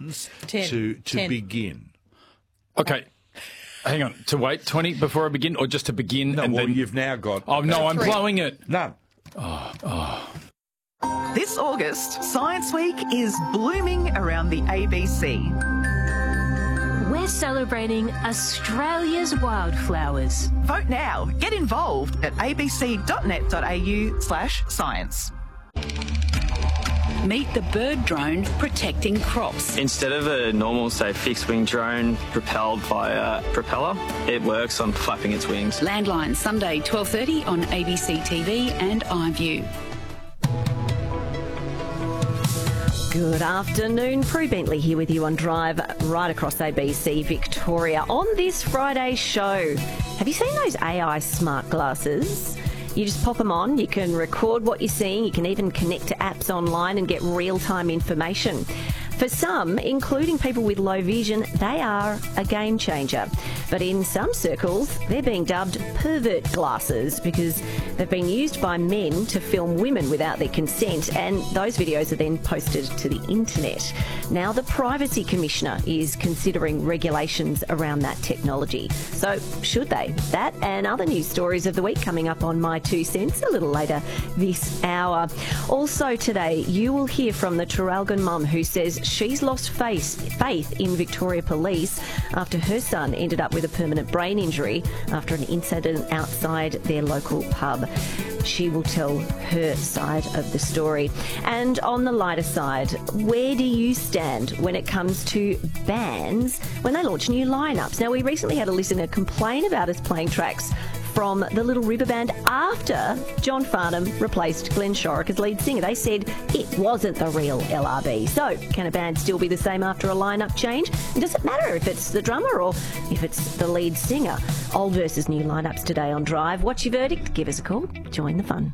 seconds to begin. Okay. Hang on. To wait 20 before I begin, or just to begin? No, and well, then you've now got... Oh, no, I'm blowing it. None. This August, Science Week is blooming around the ABC. We're celebrating Australia's wildflowers. Vote now. Get involved at abc.net.au/science. Meet the bird drone protecting crops. Instead of a normal, say, fixed-wing drone propelled by a propeller, it works on flapping its wings. Landline, Sunday, 12:30 on ABC TV and iView. Good afternoon. Prue Bentley here with you on Drive right across ABC Victoria. On this Friday show, have you seen those AI smart glasses? You just pop them on, you can record what you're seeing, you can even connect to apps online and get real-time information. For some, including people with low vision, they are a game changer. But in some circles, they're being dubbed pervert glasses because they've been used by men to film women without their consent, and those videos are then posted to the internet. Now, the Privacy Commissioner is considering regulations around that technology. So, should they? That and other news stories of the week coming up on My Two Cents a little later this hour. Also today, you will hear from the Traralgon mum who says she's lost faith in Victoria Police after her son ended up with a permanent brain injury after an incident outside their local pub. She will tell her side of the story. And on the lighter side, where do you stand when it comes to bands when they launch new lineups? Now, we recently had a listener complain about us playing tracks from the Little River Band after John Farnham replaced Glenn Shorrock as lead singer. They said it wasn't the real LRB. So, can a band still be the same after a lineup change? And does it matter if it's the drummer or if it's the lead singer? Old versus new lineups today on Drive. What's your verdict? Give us a call. Join the fun.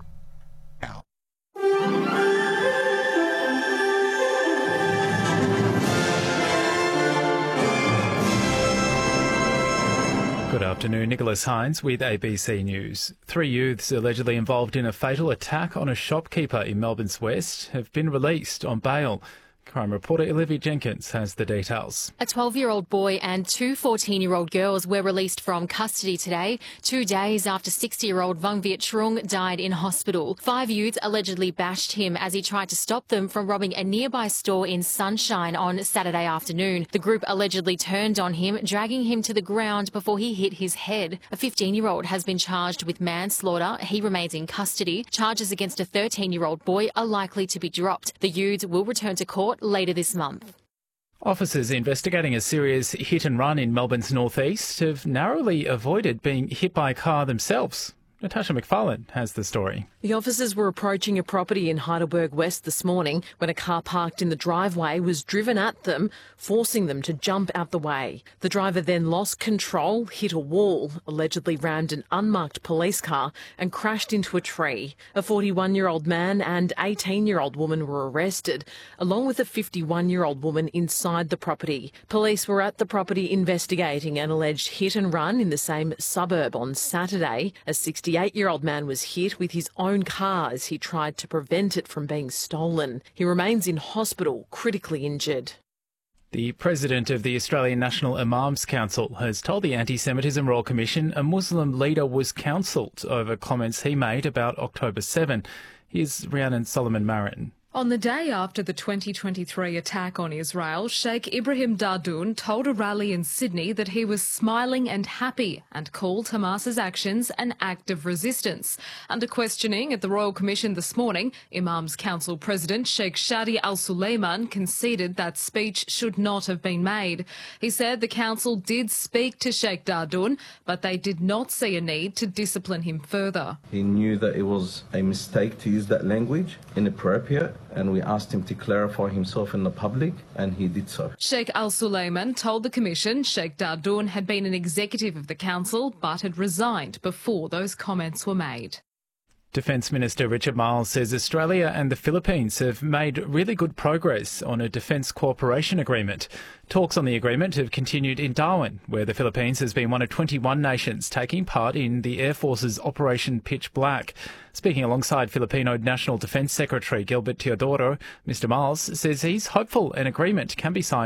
Good afternoon, Nicholas Hines with ABC News. 3 youths allegedly involved in a fatal attack on a shopkeeper in Melbourne's West have been released on bail. Crime reporter Olivia Jenkins has the details. A 12-year-old boy and two 14-year-old girls were released from custody today, 2 days after 60-year-old Vung Viet Trung died in hospital. 5 youths allegedly bashed him as he tried to stop them from robbing a nearby store in Sunshine on Saturday afternoon. The group allegedly turned on him, dragging him to the ground before he hit his head. A 15-year-old has been charged with manslaughter. He remains in custody. Charges against a 13-year-old boy are likely to be dropped. The youths will return to court later this month. Officers investigating a serious hit and run in Melbourne's northeast have narrowly avoided being hit by a car themselves. Natasha McFarlane has the story. The officers were approaching a property in Heidelberg West this morning when a car parked in the driveway was driven at them, forcing them to jump out the way. The driver then lost control, hit a wall, allegedly rammed an unmarked police car and crashed into a tree. A 41-year-old man and 18-year-old woman were arrested, along with a 51-year-old woman inside the property. Police were at the property investigating an alleged hit and run in the same suburb on Saturday. A 68-year-old man was hit with his own car as he tried to prevent it from being stolen. He remains in hospital, critically injured. The president of the Australian National Imams Council has told the Anti-Semitism Royal Commission a Muslim leader was counselled over comments he made about October 7. Here's Rhiannon Solomon-Marin. On the day after the 2023 attack on Israel, Sheikh Ibrahim Dardoun told a rally in Sydney that he was smiling and happy and called Hamas's actions an act of resistance. Under questioning at the Royal Commission this morning, Imams Council President Sheikh Shadi Al-Suleiman conceded that speech should not have been made. He said the council did speak to Sheikh Dardoun, but they did not see a need to discipline him further. He knew that it was a mistake to use that language, inappropriate, and we asked him to clarify himself in the public, and he did so. Sheikh Al-Suleiman told the Commission Sheikh Dardoun had been an executive of the council but had resigned before those comments were made. Defence Minister Richard Marles says Australia and the Philippines have made really good progress on a defence cooperation agreement. Talks on the agreement have continued in Darwin, where the Philippines has been one of 21 nations taking part in the Air Force's Operation Pitch Black. Speaking alongside Filipino National Defence Secretary Gilbert Teodoro, Mr Marles says he's hopeful an agreement can be signed